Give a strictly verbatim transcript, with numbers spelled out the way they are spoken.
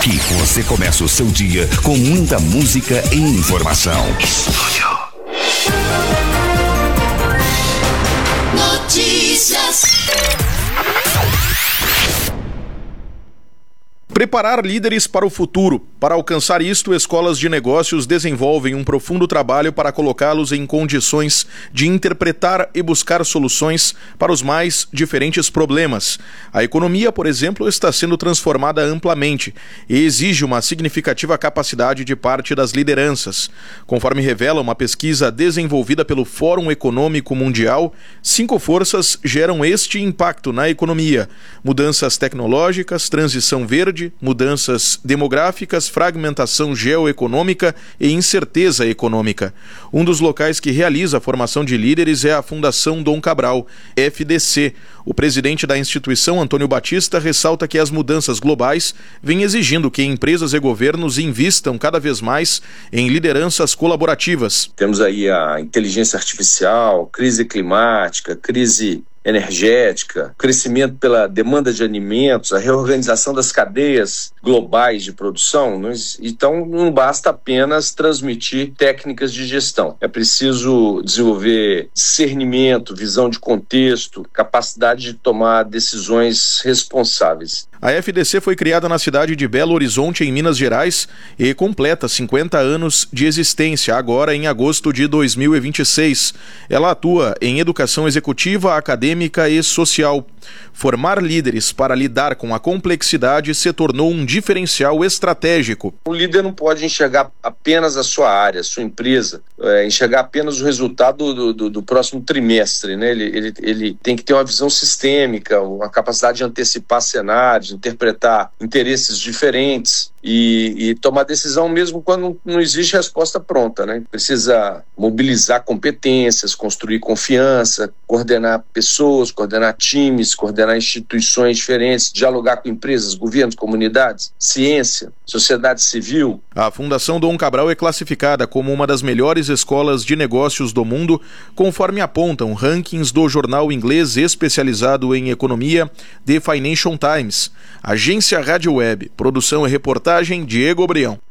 Aqui você começa o seu dia com muita música e informação. Estúdio Notícias. Preparar líderes para o futuro. Para alcançar isto, escolas de negócios desenvolvem um profundo trabalho para colocá-los em condições de interpretar e buscar soluções para os mais diferentes problemas. A economia, por exemplo, está sendo transformada amplamente e exige uma significativa capacidade de parte das lideranças. Conforme revela uma pesquisa desenvolvida pelo Fórum Econômico Mundial, cinco forças geram este impacto na economia: mudanças tecnológicas, transição verde, mudanças demográficas, fragmentação geoeconômica e incerteza econômica. Um dos locais que realiza a formação de líderes é a Fundação Dom Cabral, F D C. O presidente da instituição, Antônio Batista, ressalta que as mudanças globais vêm exigindo que empresas e governos invistam cada vez mais em lideranças colaborativas. Temos aí a inteligência artificial, crise climática, crise energética, crescimento pela demanda de alimentos, a reorganização das cadeias globais de produção. Então, não basta apenas transmitir técnicas de gestão. É preciso desenvolver discernimento, visão de contexto, capacidade de tomar decisões responsáveis. A F D C foi criada na cidade de Belo Horizonte, em Minas Gerais, e completa cinquenta anos de existência, agora em agosto de dois mil e vinte e seis. Ela atua em educação executiva, acadêmica e social. Formar líderes para lidar com a complexidade se tornou um diferencial estratégico. O líder não pode enxergar apenas a sua área, a sua empresa, é, enxergar apenas o resultado do, do, do próximo trimestre, né? Ele, ele, ele tem que ter uma visão sistêmica, uma capacidade de antecipar cenários, de interpretar interesses diferentes e, e tomar decisão mesmo quando não existe resposta pronta, né? Precisa mobilizar competências, construir confiança, coordenar pessoas, coordenar times, coordenar instituições diferentes, dialogar com empresas, governos, comunidades, ciência, sociedade civil. A Fundação Dom Cabral é classificada como uma das melhores escolas de negócios do mundo, conforme apontam rankings do jornal inglês especializado em economia The Financial Times. Agência Rádio Web, produção e reportagem Diego Brião.